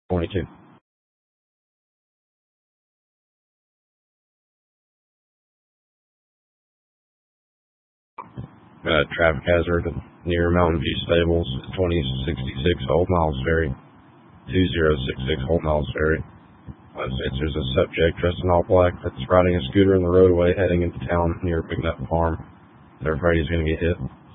22. Traffic hazard near Mountain View Stables, 2066 Old Miles Ferry, 2066 Old Miles Ferry. There's a subject dressed in all black that's riding a scooter in the roadway heading into town near Big Nut Farm. They're afraid he's going to get hit.